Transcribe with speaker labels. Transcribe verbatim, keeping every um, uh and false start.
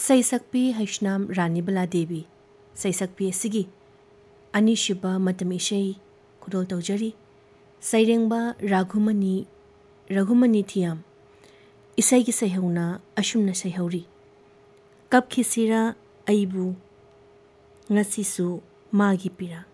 Speaker 1: सैसक्पी हैष्णाम रानीबला देवी सैसक्पी असिगी अनिशिबा मतम इशई खुदोल तौजरी सैरेंबा राघुमनी रघुमनी थियाम इसाई की सैहौना अशुमना सैहौरी कब खिसिरा अइबू ngasisu magi pira